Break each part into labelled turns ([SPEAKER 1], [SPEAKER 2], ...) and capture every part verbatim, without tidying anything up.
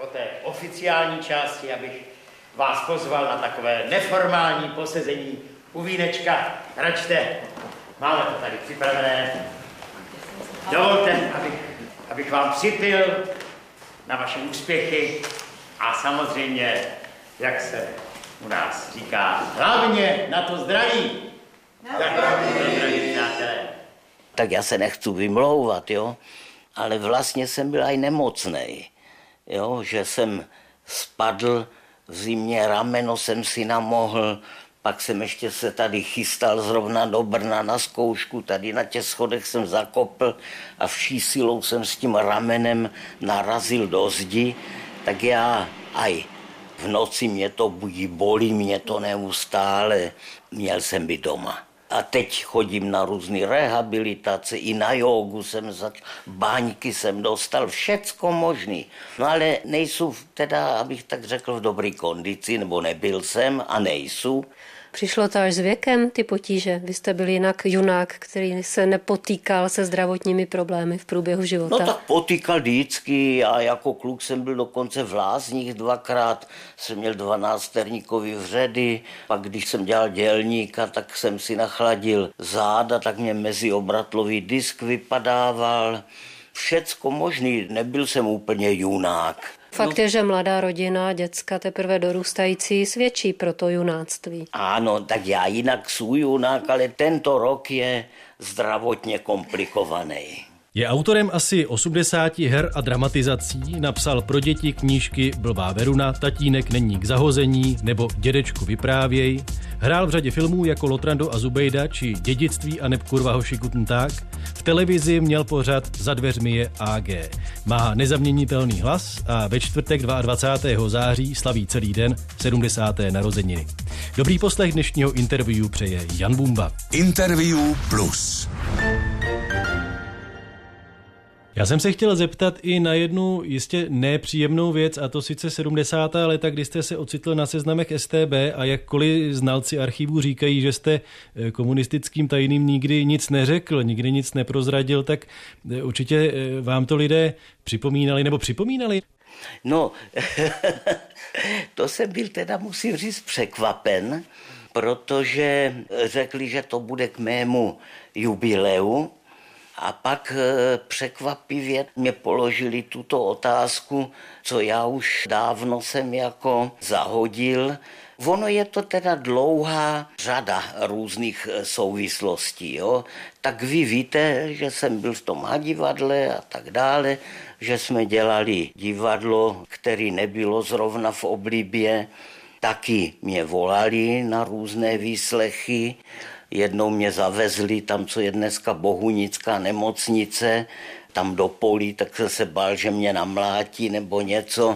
[SPEAKER 1] té oficiální části, abych vás pozval na takové neformální posezení u vínečka. Račte, máme to tady připravené. Dovolte, abych, abych vám připil na vaše úspěchy a samozřejmě, jak se u nás říká, hlavně na to zdraví. Na zdraví, přátelé. Tak já se nechci vymlouvat, jo, ale vlastně jsem byl aj nemocnej, jo, že jsem spadl v zimě, rameno jsem si namohl, pak jsem ještě se tady chystal zrovna do Brna na zkoušku, tady na těch schodech jsem zakopl a vší silou jsem s tím ramenem narazil do zdi, tak já aj v noci mě to budí, bolí mě to neustále, měl jsem být doma. A teď chodím na různé rehabilitace, i na jógu jsem začal, baňky jsem dostal, všecko možný. No ale nejsou teda, abych tak řekl, v dobré kondici, nebo nebyl jsem a nejsou.
[SPEAKER 2] Přišlo to až s věkem, ty potíže? Vy jste byl jinak junák, který se nepotýkal se zdravotními problémy v průběhu života.
[SPEAKER 1] No tak potýkal vždycky a jako kluk jsem byl dokonce v lázních dvakrát, jsem měl dvanácterníkový vředy, pak když jsem dělal dělníka, tak jsem si nachladil záda, tak mě meziobratlový disk vypadával. Všecko možný, nebyl jsem úplně junák.
[SPEAKER 2] Fakt je, že mladá rodina, děcka teprve dorůstající svědčí pro to junáctví.
[SPEAKER 1] Ano, tak já jinak jsou junák, ale tento rok je zdravotně komplikovaný.
[SPEAKER 3] Je autorem asi osmdesáti her a dramatizací, napsal pro děti knížky Blbá Veruna, Tatínek není k zahození nebo Dědečku vyprávěj. Hrál v řadě filmů jako Lotrando a Zubejda či Dědictví a neb kurva hoši guten tag. V televizi měl pořad Za dveřmi je á gé. Má nezaměnitelný hlas a ve čtvrtek dvacátého druhého září slaví celý den sedmdesáté narozeniny. Dobrý poslech dnešního interview přeje Jan Bumba.
[SPEAKER 4] Interview plus.
[SPEAKER 3] Já jsem se chtěl zeptat i na jednu jistě nepříjemnou věc, a to sice sedmdesátá léta, kdy jste se ocitl na seznamech es té bé a jakkoliv znalci archivů říkají, že jste komunistickým tajným nikdy nic neřekl, nikdy nic neprozradil, tak určitě vám to lidé připomínali nebo připomínali?
[SPEAKER 1] No, to jsem byl teda, musím říct, překvapen, protože řekli, že to bude k mému jubileu. A pak překvapivě mě položili tuto otázku, co já už dávno jsem jako zahodil. Ono je to teda dlouhá řada různých souvislostí. Jo? Tak vy víte, že jsem byl v tom divadle a tak dále, že jsme dělali divadlo, které nebylo zrovna v oblibě. Taky mě volali na různé výslechy. Jednou mě zavezli tam, co je dneska Bohunická nemocnice, tam do polí, tak jsem se bál, že mě namlátí nebo něco.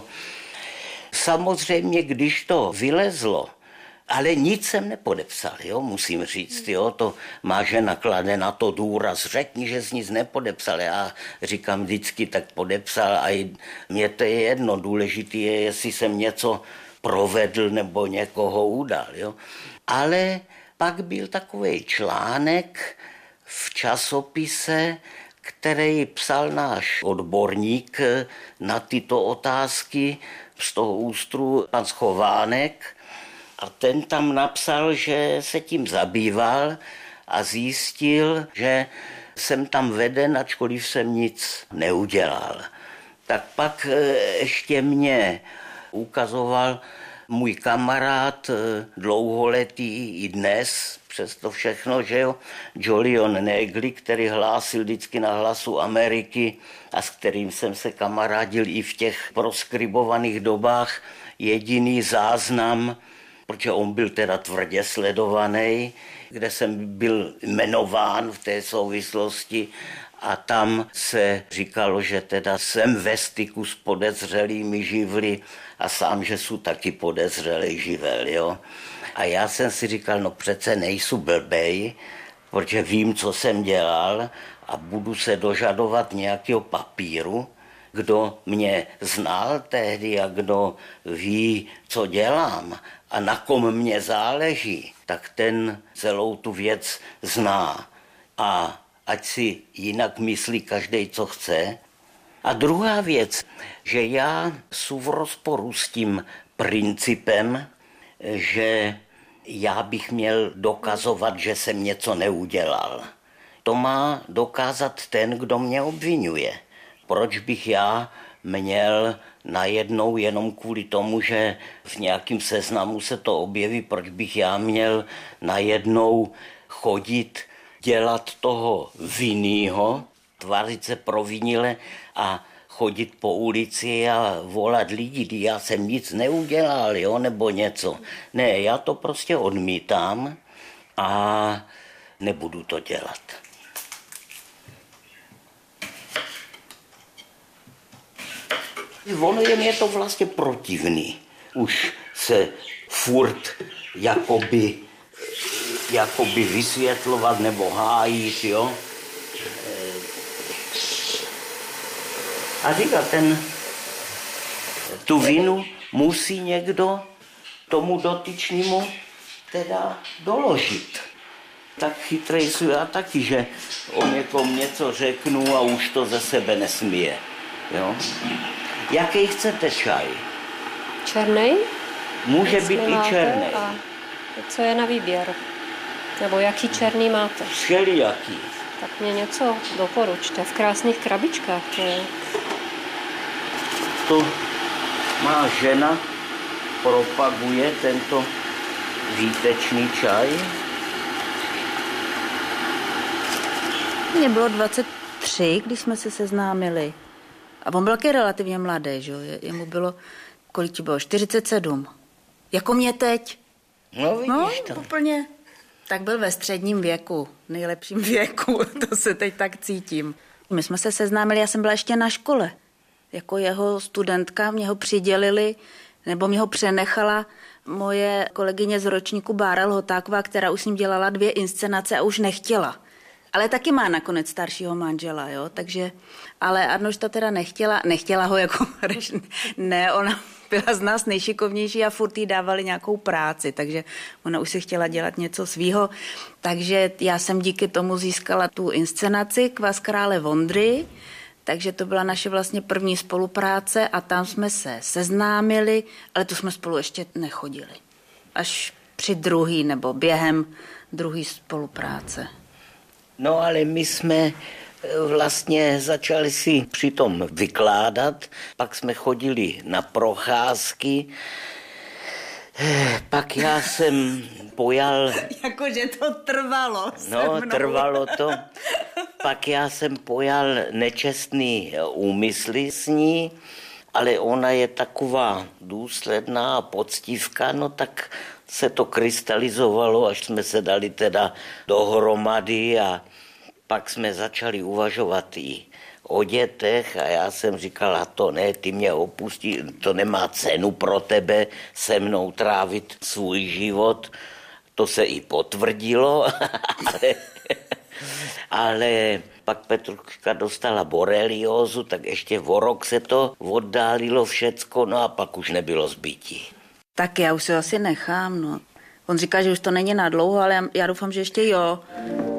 [SPEAKER 1] Samozřejmě, když to vylezlo, ale nic jsem nepodepsal, jo, musím říct, jo, to má žena klade na to důraz, řekni, že jsi nic nepodepsal, já říkám vždycky, tak podepsal a mně to je jedno, důležité je, jestli jsem něco provedl nebo někoho udal, jo, ale pak byl takový článek v časopise, který psal náš odborník na tyto otázky z toho ústru, pan Schovánek, a ten tam napsal, že se tím zabýval a zjistil, že jsem tam veden, ačkoliv jsem nic neudělal. Tak pak ještě mě ukazoval můj kamarád, dlouholetý i dnes, přes to všechno, že jo, Jolion Negli, který hlásil vždycky na Hlasu Ameriky a s kterým jsem se kamarádil i v těch proskribovaných dobách, jediný záznam, protože on byl teda tvrdě sledovaný, kde jsem byl jmenován v té souvislosti, a tam se říkalo, že teda jsem ve styku s podezřelými živly a sám, že jsou taky podezřelý živel, jo. A já jsem si říkal, no přece nejsou blbej, protože vím, co jsem dělal a budu se dožadovat nějakého papíru, kdo mě znal tehdy a kdo ví, co dělám a na kom mě záleží, tak ten celou tu věc zná. A ať si jinak myslí každej, co chce, A druhá věc, že já jsem v rozporu s tím principem, že já bych měl dokazovat, že jsem něco neudělal. To má dokázat ten, kdo mě obvinuje. Proč bych já měl najednou jenom kvůli tomu, že v nějakém seznamu se to objeví, proč bych já měl najednou chodit, dělat toho vinnýho, tvářit se provinile a chodit po ulici a volat lidi, kdy já jsem nic neudělal, jo, nebo něco. Ne, já to prostě odmítám a nebudu to dělat. Ono je mě to vlastně protivný. Už se furt jakoby, jakoby vysvětlovat nebo hájit, jo. A říká, ten, tu vinu musí někdo tomu dotyčnému teda doložit. Tak chytrej jsou já taky, že o někom něco řeknu a už to ze sebe nesmije. Jo? Jaký chcete čaj?
[SPEAKER 2] Černej?
[SPEAKER 1] Může být i černej.
[SPEAKER 2] A co je na výběr? Nebo jaký černý máte?
[SPEAKER 1] Všelijaký.
[SPEAKER 2] Tak mě něco doporučte. V krásných krabičkách to je.
[SPEAKER 1] To má žena, propaguje tento výtečný čaj.
[SPEAKER 5] Mně bylo dvacet tři, když jsme se seznámili. A on byl taky relativně mladý, že jo? Jemu bylo, kolik ti bylo, čtyřicet sedm. Jako mě teď.
[SPEAKER 1] No vidíš
[SPEAKER 5] no,
[SPEAKER 1] to.
[SPEAKER 5] úplně. Tak byl ve středním věku, nejlepším věku, to se teď tak cítím. My jsme se seznámili, já jsem byla ještě na škole. Jako jeho studentka, mě ho přidělili, nebo mě ho přenechala moje kolegyně z ročníku Bára Lhotáková, která už s ním dělala dvě inscenace a už nechtěla. Ale taky má nakonec staršího manžela, jo, takže, ale Arnošta teda nechtěla, nechtěla ho jako, ne, ona byla z nás nejšikovnější a furt jí dávali nějakou práci, takže ona už si chtěla dělat něco svýho, takže já jsem díky tomu získala tu inscenaci Kvas krále Vondry, takže to byla naše vlastně první spolupráce a tam jsme se seznámili, ale tu jsme spolu ještě nechodili. Až při druhý nebo během druhý spolupráce.
[SPEAKER 1] No ale my jsme vlastně začali si přitom vykládat, pak jsme chodili na procházky, pak já jsem pojal...
[SPEAKER 5] Jakože to trvalo.
[SPEAKER 1] No, trvalo to. Pak já jsem pojal nečestný úmysly s ní, ale ona je taková důsledná a poctivka, no tak se to krystalizovalo, až jsme se dali teda dohromady a pak jsme začali uvažovat i o dětech a já jsem říkala, to ne, ty mě opustí, to nemá cenu pro tebe se mnou trávit svůj život. To se i potvrdilo, ale, ale pak Petruška dostala boreliózu, tak ještě o rok se to oddálilo všecko, no a pak už nebylo zbytí.
[SPEAKER 5] Tak já už se asi nechám, no. On říká, že už to není na dlouho, ale já doufám, že ještě jo.